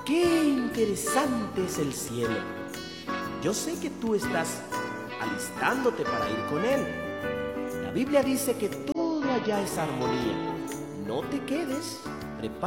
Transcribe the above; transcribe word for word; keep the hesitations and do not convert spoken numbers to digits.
¡Qué interesante es el cielo! Yo sé que tú estás alistándote para ir con Él. La Biblia dice que todo allá es armonía. No te quedes, prepárate.